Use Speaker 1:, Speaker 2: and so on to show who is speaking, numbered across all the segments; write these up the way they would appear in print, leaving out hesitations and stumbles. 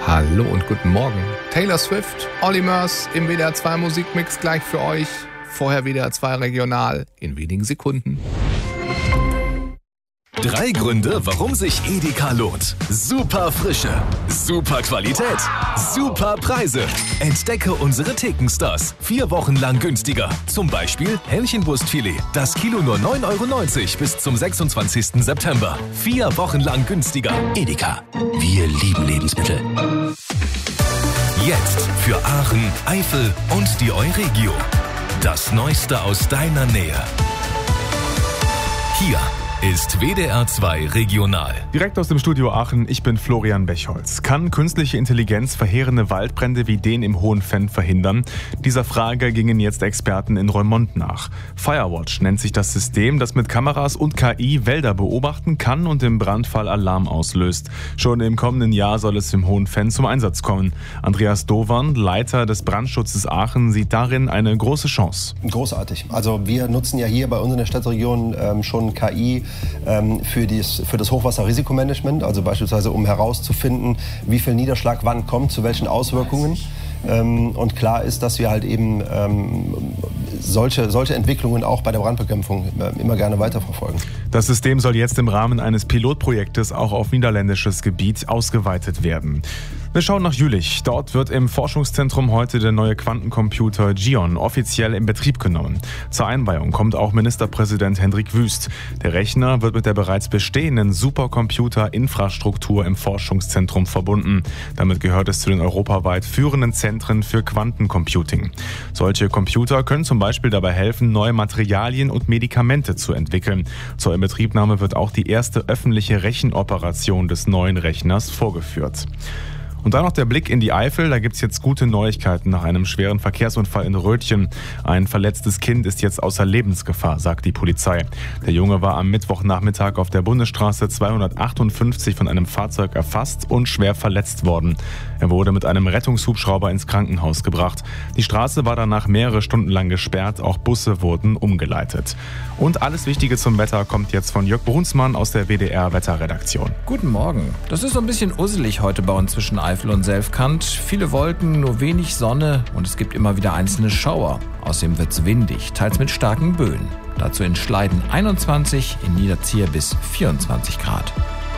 Speaker 1: Hallo und guten Morgen. Taylor Swift, Olly Murs im WDR 2 Musikmix gleich für euch. Vorher WDR 2 Regional in wenigen Sekunden.
Speaker 2: 3 Gründe, warum sich Edeka lohnt. Super Frische, super Qualität, super Preise. Entdecke unsere Thekenstars. 4 Wochen lang günstiger. Zum Beispiel Hähnchenbrustfilet. Das Kilo nur 9,90 € bis zum 26. September. 4 Wochen lang günstiger. Edeka. Wir lieben Lebensmittel. Jetzt für Aachen, Eifel und die Euregio. Das Neueste aus deiner Nähe. Hier ist WDR 2 Regional.
Speaker 3: Direkt aus dem Studio Aachen, ich bin Florian Bechholz. Kann künstliche Intelligenz verheerende Waldbrände wie den im Hohen Venn verhindern? Dieser Frage gingen jetzt Experten in Reumont nach. Firewatch nennt sich das System, das mit Kameras und KI Wälder beobachten kann und im Brandfall Alarm auslöst. Schon im kommenden Jahr soll es im Hohen Venn zum Einsatz kommen. Andreas Dovern, Leiter des Brandschutzes Aachen, sieht darin eine große Chance.
Speaker 4: Großartig. Also wir nutzen ja hier bei uns in der Stadtregion schon KI für das Hochwasserrisikomanagement, also beispielsweise um herauszufinden, wie viel Niederschlag wann kommt, zu welchen Auswirkungen. Und klar ist, dass wir halt eben solche Entwicklungen auch bei der Brandbekämpfung immer gerne weiterverfolgen.
Speaker 3: Das System soll jetzt im Rahmen eines Pilotprojektes auch auf niederländisches Gebiet ausgeweitet werden. Wir schauen nach Jülich. Dort wird im Forschungszentrum heute der neue Quantencomputer Gion offiziell in Betrieb genommen. Zur Einweihung kommt auch Ministerpräsident Hendrik Wüst. Der Rechner wird mit der bereits bestehenden Supercomputer-Infrastruktur im Forschungszentrum verbunden. Damit gehört es zu den europaweit führenden Zentren für Quantencomputing. Solche Computer können zum Beispiel dabei helfen, neue Materialien und Medikamente zu entwickeln. Zur Inbetriebnahme wird auch die erste öffentliche Rechenoperation des neuen Rechners vorgeführt. Und dann noch der Blick in die Eifel. Da gibt's jetzt gute Neuigkeiten nach einem schweren Verkehrsunfall in Rötchen. Ein verletztes Kind ist jetzt außer Lebensgefahr, sagt die Polizei. Der Junge war am Mittwochnachmittag auf der Bundesstraße 258 von einem Fahrzeug erfasst und schwer verletzt worden. Er wurde mit einem Rettungshubschrauber ins Krankenhaus gebracht. Die Straße war danach mehrere Stunden lang gesperrt. Auch Busse wurden umgeleitet. Und alles Wichtige zum Wetter kommt jetzt von Jörg Brunsmann aus der WDR-Wetterredaktion.
Speaker 5: Guten Morgen. Das ist so ein bisschen usselig heute bei uns zwischen Eifel und Selfkant. Viele Wolken, nur wenig Sonne und es gibt immer wieder einzelne Schauer. Außerdem wird es windig, teils mit starken Böen. Dazu in Schleiden 21, in Niederzier bis 24 Grad.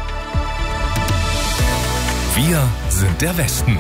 Speaker 2: Wir sind der Westen.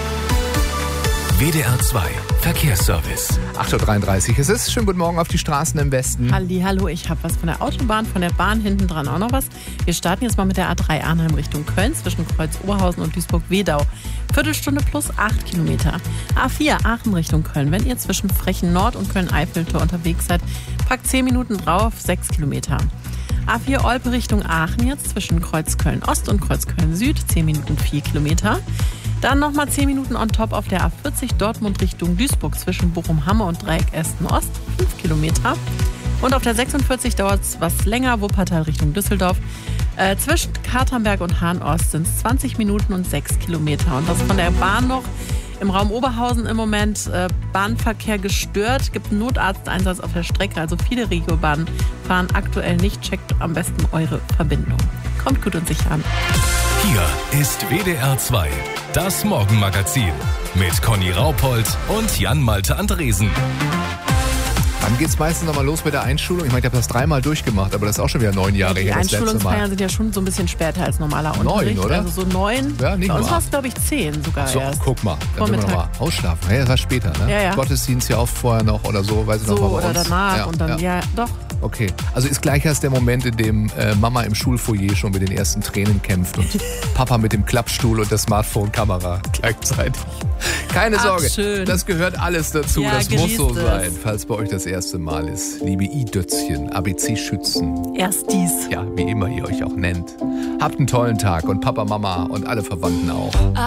Speaker 2: WDR 2 Verkehrsservice.
Speaker 1: 8:33 Uhr ist es. Schönen guten Morgen auf die Straßen im Westen.
Speaker 6: Hallo, ich habe was von der Autobahn, von der Bahn hinten dran auch noch was. Wir starten jetzt mal mit der A3 Arnheim Richtung Köln zwischen Kreuz Oberhausen und Duisburg-Wedau. Viertelstunde plus 8 Kilometer. A4 Aachen Richtung Köln. Wenn ihr zwischen Frechen Nord und Köln-Eiffeltor unterwegs seid, packt 10 Minuten drauf, 6 Kilometer. A4 Olpe Richtung Aachen jetzt zwischen Kreuz Köln-Ost und Kreuz Köln-Süd, 10 Minuten 4 Kilometer. Dann nochmal 10 Minuten on top auf der A40 Dortmund Richtung Duisburg zwischen Bochum-Hamme und Dreieck Esten-Ost, 5 Kilometer. Und auf der 46 dauert es was länger, Wuppertal Richtung Düsseldorf. Zwischen Katernberg und Hahn-Ost sind es 20 Minuten und 6 Kilometer. Und das von der Bahn noch. Im Raum Oberhausen im Moment Bahnverkehr gestört, gibt einen Notarzteinsatz auf der Strecke. Also viele Regiobahnen fahren aktuell nicht. Checkt am besten eure Verbindung. Kommt gut und sicher an.
Speaker 2: Hier ist WDR 2, das Morgenmagazin mit Conny Raupold und Jan-Malte Andresen.
Speaker 1: Wann geht's meistens nochmal los mit der Einschulung? Ich meine, ich habe das 3-mal durchgemacht, aber das ist auch schon wieder 9 Jahre her.
Speaker 6: Die Einschulungsfeiern sind ja schon so ein bisschen später als normaler Unterricht.
Speaker 1: 9, oder?
Speaker 6: Also so 9.
Speaker 1: Ja, nicht
Speaker 6: Bei uns
Speaker 1: nur
Speaker 6: war es, glaube ich, 10 sogar
Speaker 1: so,
Speaker 6: erst.
Speaker 1: guck mal, dann sind wir nochmal ausschlafen. Ja, das war später, ne?
Speaker 6: Ja.
Speaker 1: Gottesdienst ja oft vorher noch oder so, weiß ich noch mal bei
Speaker 6: oder
Speaker 1: uns.
Speaker 6: danach und dann, ja, doch.
Speaker 1: Okay, also ist gleich erst der Moment, in dem Mama im Schulfoyer schon mit den ersten Tränen kämpft und Papa mit dem Klappstuhl und der Smartphone-Kamera gleichzeitig. Keine Sorge,
Speaker 6: schön.
Speaker 1: Das gehört alles dazu,
Speaker 6: Ja,
Speaker 1: das muss so
Speaker 6: genießt es.
Speaker 1: sein, falls bei euch das erste Mal ist. Liebe I-Dötzchen, ABC-Schützen,
Speaker 6: Erst dies.
Speaker 1: ja, wie immer ihr euch auch nennt. Habt einen tollen Tag und Papa, Mama und alle Verwandten auch.